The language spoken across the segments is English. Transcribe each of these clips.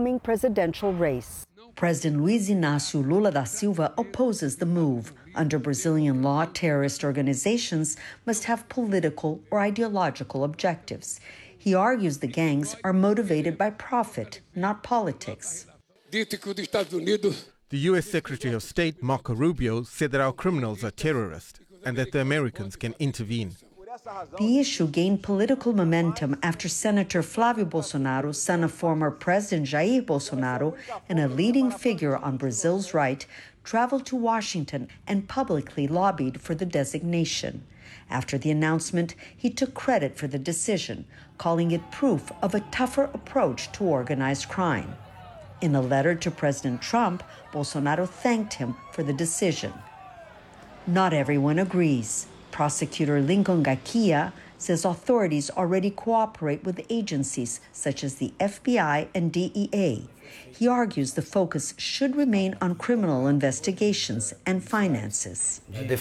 upcoming presidential race. President Luiz Inácio Lula da Silva opposes the move. Under Brazilian law, terrorist organizations must have political or ideological objectives. He argues the gangs are motivated by profit, not politics. The U.S. Secretary of State, Marco Rubio, said that our criminals are terrorists and that the Americans can intervene. The issue gained political momentum after Senator Flávio Bolsonaro, son of former President Jair Bolsonaro and a leading figure on Brazil's right, traveled to Washington and publicly lobbied for the designation. After the announcement, he took credit for the decision, calling it proof of a tougher approach to organized crime. In a letter to President Trump, Bolsonaro thanked him for the decision. Not everyone agrees. Prosecutor Lincoln Gakia says authorities already cooperate with agencies such as the FBI and DEA. He argues the focus should remain on criminal investigations and finances. The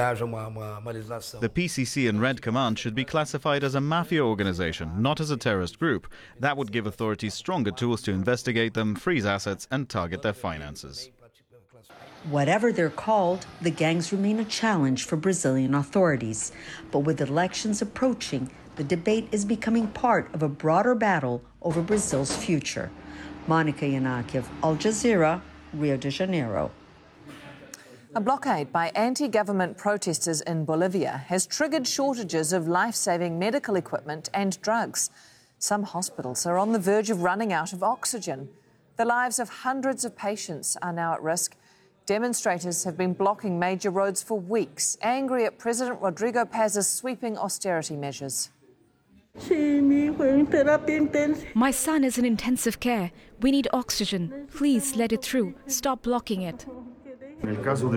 PCC and Red Command should be classified as a mafia organization, not as a terrorist group. That would give authorities stronger tools to investigate them, freeze assets, and target their finances. Whatever they're called, the gangs remain a challenge for Brazilian authorities. But with elections approaching, the debate is becoming part of a broader battle over Brazil's future. Monica Yanakiev, Al Jazeera, Rio de Janeiro. A blockade by anti-government protesters in Bolivia has triggered shortages of life-saving medical equipment and drugs. Some hospitals are on the verge of running out of oxygen. The lives of hundreds of patients are now at risk. Demonstrators have been blocking major roads for weeks, angry at President Rodrigo Paz's sweeping austerity measures. My son is in intensive care. We need oxygen. Please let it through. Stop blocking it. In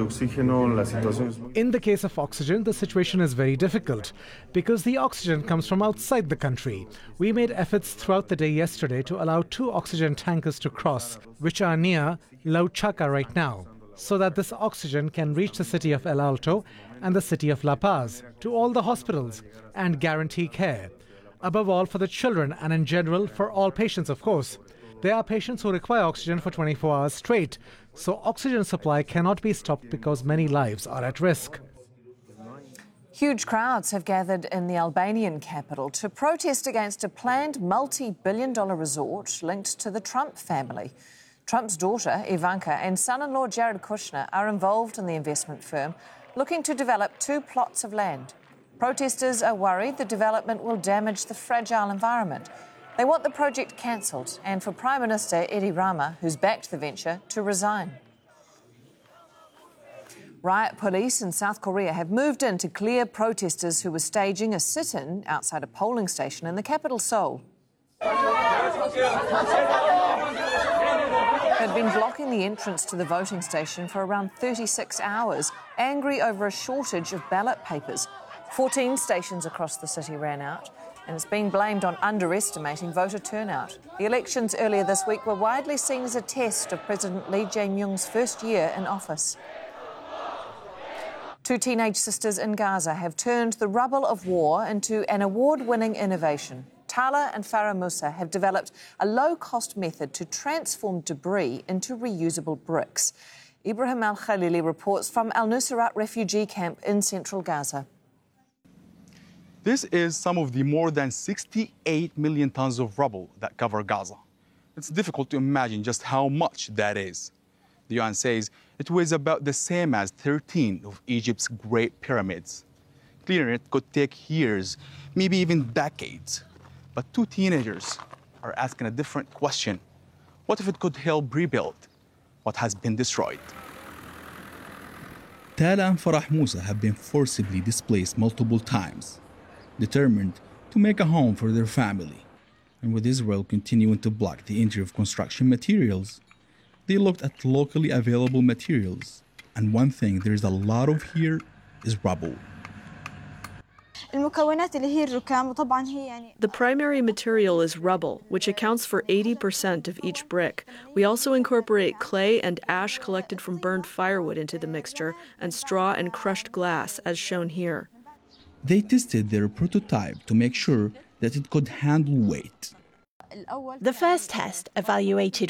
the case of oxygen, the situation is very difficult because the oxygen comes from outside the country. We made efforts throughout the day yesterday to allow 2 oxygen tankers to cross, which are near Lauchaca right now, so that this oxygen can reach the city of El Alto and the city of La Paz, to all the hospitals, and guarantee care. Above all, for the children and in general for all patients, of course. There are patients who require oxygen for 24 hours straight, so oxygen supply cannot be stopped because many lives are at risk. Huge crowds have gathered in the Albanian capital to protest against a planned multi-billion-dollar resort linked to the Trump family. Trump's daughter, Ivanka, and son-in-law Jared Kushner are involved in the investment firm, looking to develop 2 plots of land. Protesters are worried the development will damage the fragile environment. They want the project cancelled and for Prime Minister Edi Rama, who's backed the venture, to resign. Riot police in South Korea have moved in to clear protesters who were staging a sit-in outside a polling station in the capital, Seoul. Had been blocking the entrance to the voting station for around 36 hours, angry over a shortage of ballot papers. 14 stations across the city ran out, and it's being blamed on underestimating voter turnout. The elections earlier this week were widely seen as a test of President Lee Jae-myung's first year in office. 2 teenage sisters in Gaza have turned the rubble of war into an award-winning innovation. Tala and Farah Musa have developed a low-cost method to transform debris into reusable bricks. Ibrahim Al-Khalili reports from Al-Nusrat refugee camp in central Gaza. This is some of the more than 68 million tons of rubble that cover Gaza. It's difficult to imagine just how much that is. The UN says it weighs about the same as 13 of Egypt's Great Pyramids. Clearing it could take years, maybe even decades. But 2 teenagers are asking a different question. What if it could help rebuild what has been destroyed? Tala and Farah Musa have been forcibly displaced multiple times, determined to make a home for their family. And with Israel continuing to block the entry of construction materials, they looked at locally available materials. And one thing there is a lot of here is rubble. The primary material is rubble, which accounts for 80% of each brick. We also incorporate clay and ash collected from burned firewood into the mixture, and straw and crushed glass, as shown here. They tested their prototype to make sure that it could handle weight. The first test evaluated